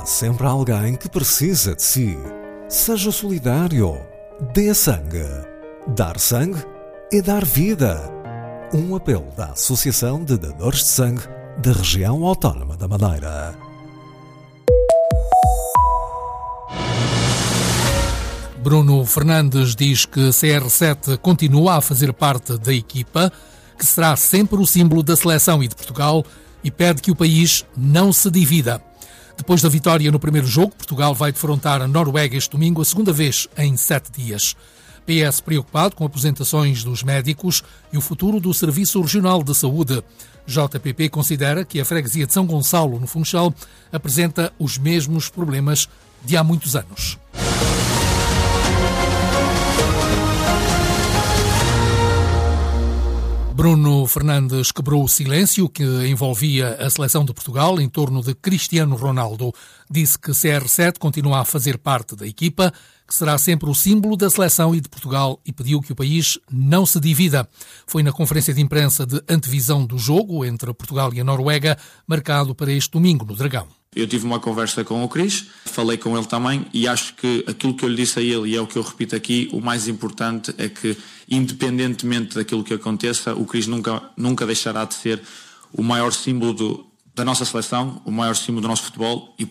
sempre alguém que precisa de si. Seja solidário. Dê sangue. Dar sangue é dar vida. Um apelo da Associação de Dadores de Sangue da Região Autónoma da Madeira. Bruno Fernandes diz que CR7 continua a fazer parte da equipa, que será sempre o símbolo da seleção e de Portugal, e pede que o país não se divida. Depois da vitória no primeiro jogo, Portugal vai defrontar a Noruega este domingo, a segunda vez em 7 dias. PS preocupado com aposentações dos médicos e o futuro do Serviço Regional de Saúde. JPP considera que a freguesia de São Gonçalo, no Funchal, apresenta os mesmos problemas de há muitos anos. Bruno Fernandes quebrou o silêncio que envolvia a seleção de Portugal em torno de Cristiano Ronaldo. Disse que CR7 continua a fazer parte da equipa, que será sempre o símbolo da seleção e de Portugal, e pediu que o país não se divida. Foi na conferência de imprensa de antevisão do jogo entre Portugal e a Noruega, marcado para este domingo no Dragão. Eu tive uma conversa com o Cris, falei com ele também e acho que aquilo que eu lhe disse a ele, e é o que eu repito aqui, o mais importante é que, independentemente daquilo que aconteça, o Cris nunca deixará de ser o maior símbolo da nossa seleção, o maior símbolo do nosso futebol e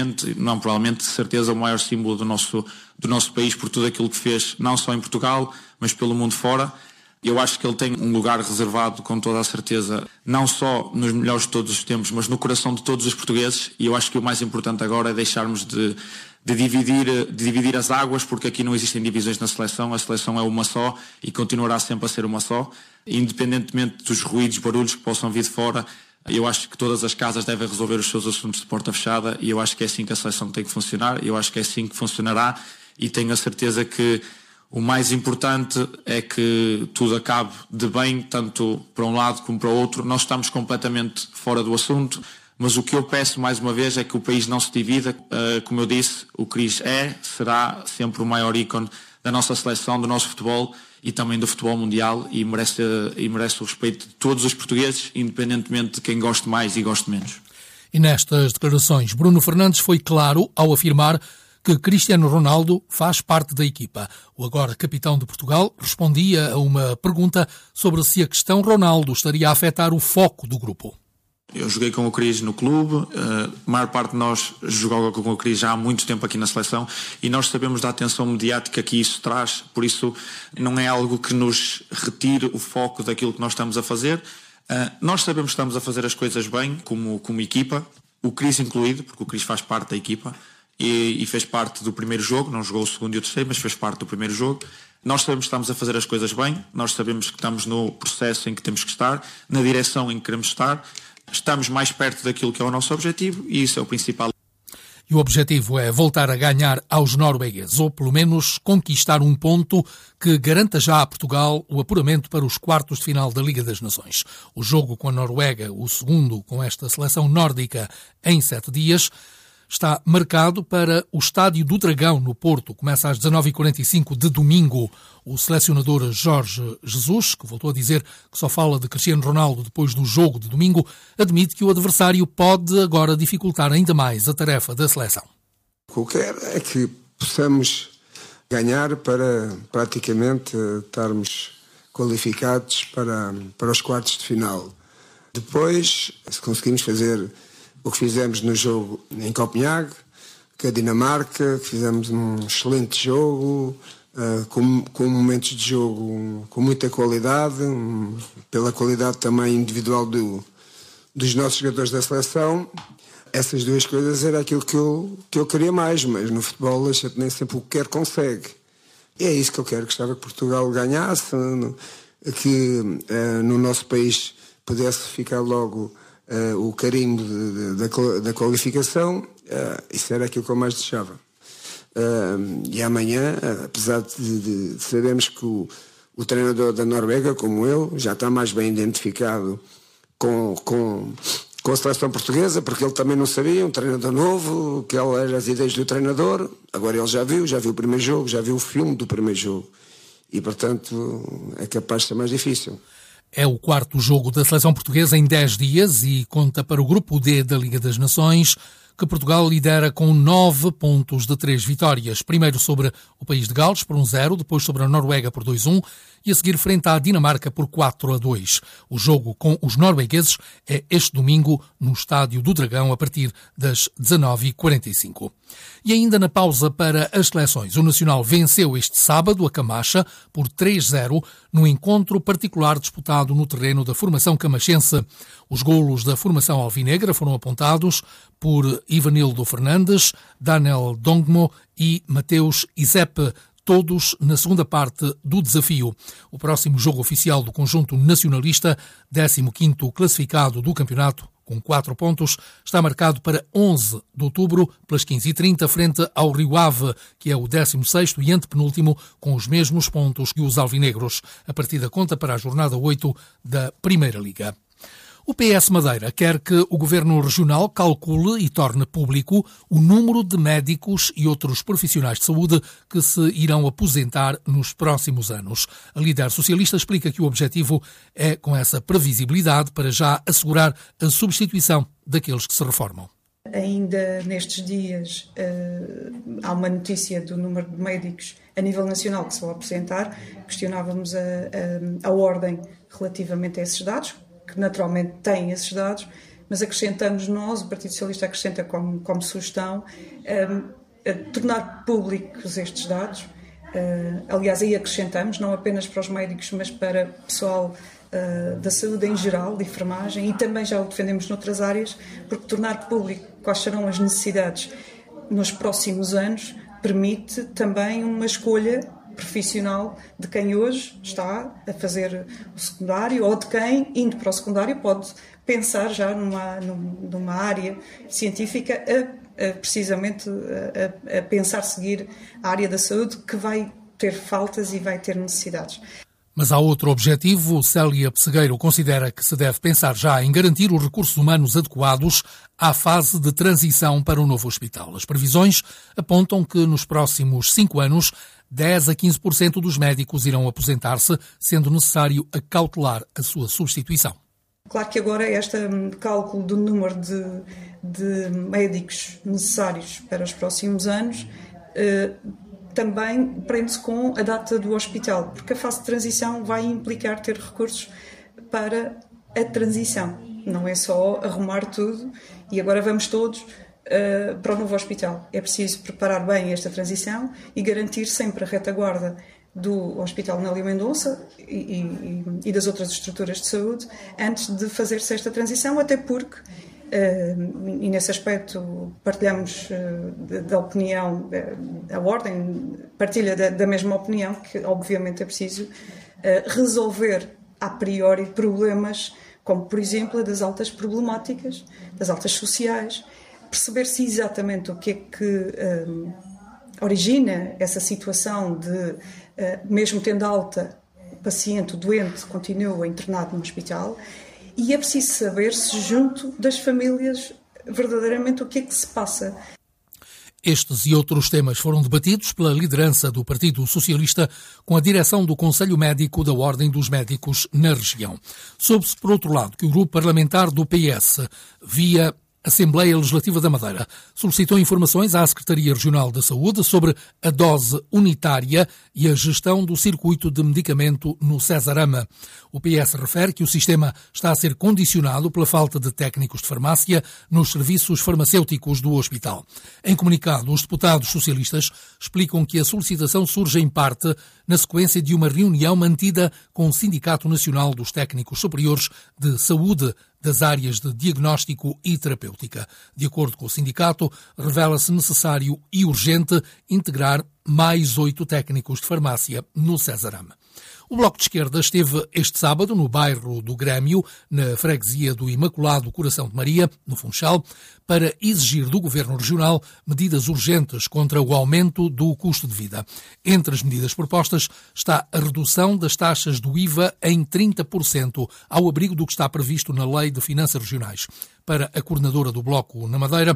de certeza o maior símbolo do nosso país por tudo aquilo que fez, não só em Portugal, mas pelo mundo fora. Eu acho que ele tem um lugar reservado, com toda a certeza, não só nos melhores de todos os tempos, mas no coração de todos os portugueses. E eu acho que o mais importante agora é deixarmos de dividir as águas, porque aqui não existem divisões na seleção. A seleção é uma só e continuará sempre a ser uma só. Independentemente dos ruídos, barulhos que possam vir de fora, eu acho que todas as casas devem resolver os seus assuntos de porta fechada e eu acho que é assim que a seleção tem que funcionar. Eu acho que é assim que funcionará e tenho a certeza que o mais importante é que tudo acabe de bem, tanto para um lado como para o outro. Nós estamos completamente fora do assunto, mas o que eu peço mais uma vez é que o país não se divida. Como eu disse, o Cris será sempre o maior ícone da nossa seleção, do nosso futebol e também do futebol mundial e merece o respeito de todos os portugueses, independentemente de quem goste mais e goste menos. E nestas declarações, Bruno Fernandes foi claro ao afirmar que Cristiano Ronaldo faz parte da equipa. O agora capitão de Portugal respondia a uma pergunta sobre se a questão Ronaldo estaria a afetar o foco do grupo. Eu joguei com o Cris no clube, a maior parte de nós jogava com o Cris já há muito tempo aqui na seleção e nós sabemos da atenção mediática que isso traz, por isso não é algo que nos retire o foco daquilo que nós estamos a fazer. Nós sabemos que estamos a fazer as coisas bem como equipa, o Cris incluído, porque o Cris faz parte da equipa. E fez parte do primeiro jogo, não jogou o segundo e o terceiro, mas fez parte do primeiro jogo. Nós sabemos que estamos a fazer as coisas bem, nós sabemos que estamos no processo em que temos que estar, na direção em que queremos estar, estamos mais perto daquilo que é o nosso objetivo e isso é o principal. E o objetivo é voltar a ganhar aos noruegueses, ou pelo menos conquistar um ponto que garanta já a Portugal o apuramento para os quartos de final da Liga das Nações. O jogo com a Noruega, o segundo com esta seleção nórdica em 7 dias, está marcado para o Estádio do Dragão, no Porto. Começa às 19h45 de domingo. O selecionador Jorge Jesus, que voltou a dizer que só fala de Cristiano Ronaldo depois do jogo de domingo, admite que o adversário pode agora dificultar ainda mais a tarefa da seleção. O que eu quero é que possamos ganhar para praticamente estarmos qualificados para os quartos de final. Depois, se conseguimos fazer o que fizemos no jogo em Copenhague, com a Dinamarca, que fizemos um excelente jogo, com momentos de jogo com muita qualidade, pela qualidade também individual dos nossos jogadores da seleção. Essas duas coisas era aquilo que eu queria mais, mas no futebol a gente nem sempre o que quer consegue. E é isso que eu quero, gostava que Portugal ganhasse, que no nosso país pudesse ficar logo o carimbo da qualificação. Isso era aquilo que eu mais desejava. E amanhã, apesar de sabermos que o treinador da Noruega, como eu, já está mais bem identificado com a seleção portuguesa, porque ele também não sabia, um treinador novo, que eram as ideias do treinador. Agora ele já viu o primeiro jogo, já viu o filme do primeiro jogo e portanto é capaz de ser mais difícil. É o quarto jogo da seleção portuguesa em 10 dias e conta para o grupo D da Liga das Nações que Portugal lidera com 9 pontos de 3 vitórias. Primeiro sobre o país de Gales por 1-0, depois sobre a Noruega por 2-1 e a seguir frente à Dinamarca por 4-2. O jogo com os noruegueses é este domingo no Estádio do Dragão a partir das 19h45. E ainda na pausa para as seleções, o Nacional venceu este sábado a Camacha por 3-0 no encontro particular disputado no terreno da formação camachense. Os golos da formação alvinegra foram apontados por Ivanildo Fernandes, Daniel Dongmo e Mateus Isepe, todos na segunda parte do desafio. O próximo jogo oficial do conjunto nacionalista, 15º classificado do campeonato, com 4 pontos, está marcado para 11 de outubro, pelas 15h30, frente ao Rio Ave, que é o 16º e antepenúltimo, com os mesmos pontos que os alvinegros. A partida conta para a jornada 8 da Primeira Liga. O PS Madeira quer que o Governo Regional calcule e torne público o número de médicos e outros profissionais de saúde que se irão aposentar nos próximos anos. A líder socialista explica que o objetivo é, com essa previsibilidade, para já assegurar a substituição daqueles que se reformam. Ainda nestes dias há uma notícia do número de médicos a nível nacional que se vão aposentar. Questionávamos a ordem relativamente a esses dados, que naturalmente têm esses dados, mas acrescentamos nós, o Partido Socialista acrescenta como sugestão, tornar públicos estes dados. Aliás, aí acrescentamos, não apenas para os médicos, mas para o pessoal da saúde em geral, de enfermagem, e também já o defendemos noutras áreas, porque tornar público quais serão as necessidades nos próximos anos permite também uma escolha profissional de quem hoje está a fazer o secundário ou de quem, indo para o secundário, pode pensar já numa área científica precisamente a pensar seguir a área da saúde, que vai ter faltas e vai ter necessidades. Mas há outro objetivo. Célia Pessegueiro considera que se deve pensar já em garantir os recursos humanos adequados à fase de transição para o novo hospital. As previsões apontam que nos próximos 5 anos 10 a 15% dos médicos irão aposentar-se, sendo necessário acautelar a sua substituição. Claro que agora este cálculo do número de médicos necessários para os próximos anos também prende-se com a data do hospital, porque a fase de transição vai implicar ter recursos para a transição. Não é só arrumar tudo e agora vamos todos para o novo hospital. É preciso preparar bem esta transição e garantir sempre a retaguarda do Hospital Nélio Mendonça e das outras estruturas de saúde antes de fazer-se esta transição, até porque, e nesse aspecto partilhamos da opinião, a Ordem partilha da mesma opinião, que obviamente é preciso resolver a priori problemas como, por exemplo, a das altas problemáticas, das altas sociais, perceber-se exatamente o que é que origina essa situação de, mesmo tendo alta, o paciente, o doente, continua internado no hospital, e é preciso saber-se junto das famílias verdadeiramente o que é que se passa. Estes e outros temas foram debatidos pela liderança do Partido Socialista com a direção do Conselho Médico da Ordem dos Médicos na região. Soube-se, por outro lado, que o grupo parlamentar do PS, via Assembleia Legislativa da Madeira, solicitou informações à Secretaria Regional da Saúde sobre a dose unitária e a gestão do circuito de medicamento no Cesarama. O PS refere que o sistema está a ser condicionado pela falta de técnicos de farmácia nos serviços farmacêuticos do hospital. Em comunicado, os deputados socialistas explicam que a solicitação surge em parte na sequência de uma reunião mantida com o Sindicato Nacional dos Técnicos Superiores de Saúde das áreas de diagnóstico e terapêutica. De acordo com o sindicato, revela-se necessário e urgente integrar mais 8 técnicos de farmácia no Cesarama. O Bloco de Esquerda esteve este sábado no bairro do Grêmio, na freguesia do Imaculado Coração de Maria, no Funchal, para exigir do Governo Regional medidas urgentes contra o aumento do custo de vida. Entre as medidas propostas está a redução das taxas do IVA em 30%, ao abrigo do que está previsto na Lei de Finanças Regionais. Para a coordenadora do Bloco na Madeira,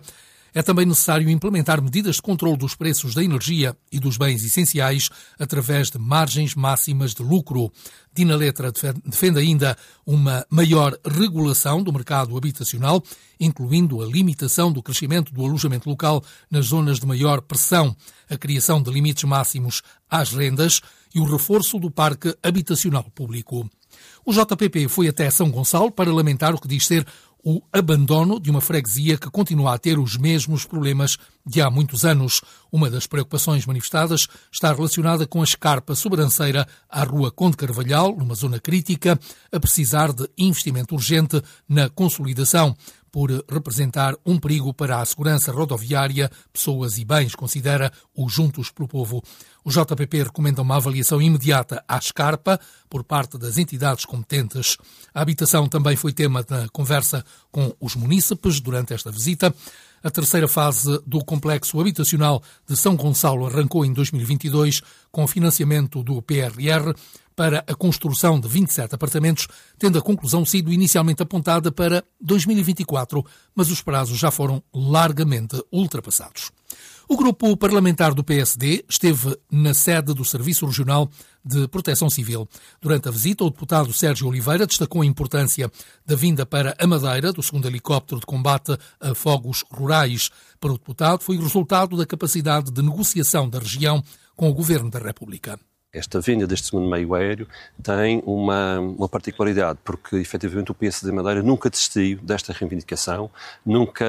É também necessário implementar medidas de controle dos preços da energia e dos bens essenciais através de margens máximas de lucro. Dina Letra defende ainda uma maior regulação do mercado habitacional, incluindo a limitação do crescimento do alojamento local nas zonas de maior pressão, a criação de limites máximos às rendas e o reforço do parque habitacional público. O JPP foi até São Gonçalo para lamentar o que diz ser o abandono de uma freguesia que continua a ter os mesmos problemas de há muitos anos. Uma das preocupações manifestadas está relacionada com a escarpa sobranceira à Rua Conde Carvalhal, numa zona crítica, a precisar de investimento urgente na consolidação, por representar um perigo para a segurança rodoviária, pessoas e bens, considera o Juntos pelo Povo. O JPP recomenda uma avaliação imediata à escarpa por parte das entidades competentes. A habitação também foi tema da conversa com os munícipes durante esta visita. A terceira fase do complexo habitacional de São Gonçalo arrancou em 2022 com financiamento do PRR para a construção de 27 apartamentos, tendo a conclusão sido inicialmente apontada para 2024, mas os prazos já foram largamente ultrapassados. O grupo parlamentar do PSD esteve na sede do Serviço Regional de Proteção Civil. Durante a visita, o deputado Sérgio Oliveira destacou a importância da vinda para a Madeira do 2º helicóptero de combate a fogos rurais. Para o deputado, foi o resultado da capacidade de negociação da região com o Governo da República. Esta vinda deste segundo meio aéreo tem uma particularidade, porque efetivamente o PSD Madeira nunca desistiu desta reivindicação, nunca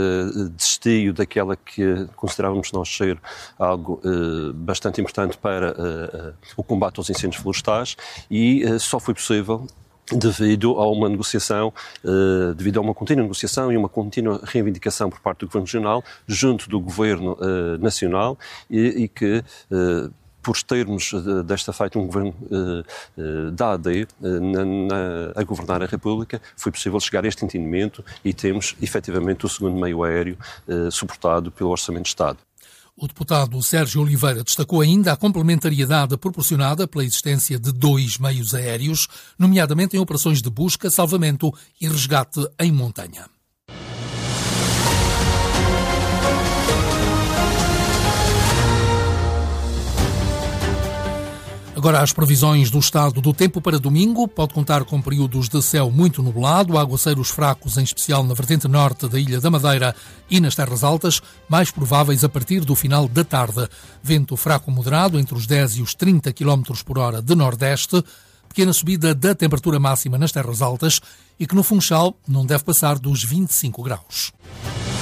desistiu daquela que considerávamos nós ser algo bastante importante para o combate aos incêndios florestais, e só foi possível devido a uma negociação, devido a uma contínua negociação e uma contínua reivindicação por parte do Governo Regional junto do Governo Nacional, e que por termos desta feita um governo da AD a governar a República, foi possível chegar a este entendimento e temos efetivamente o segundo meio aéreo suportado pelo Orçamento de Estado. O deputado Sérgio Oliveira destacou ainda a complementariedade proporcionada pela existência de 2 meios aéreos, nomeadamente em operações de busca, salvamento e resgate em montanha. Agora as previsões do estado do tempo para domingo. Pode contar com períodos de céu muito nublado, aguaceiros fracos, em especial na vertente norte da Ilha da Madeira e nas terras altas, mais prováveis a partir do final da tarde. Vento fraco moderado entre os 10 e os 30 km por hora de nordeste, pequena subida da temperatura máxima nas terras altas e que no Funchal não deve passar dos 25 graus.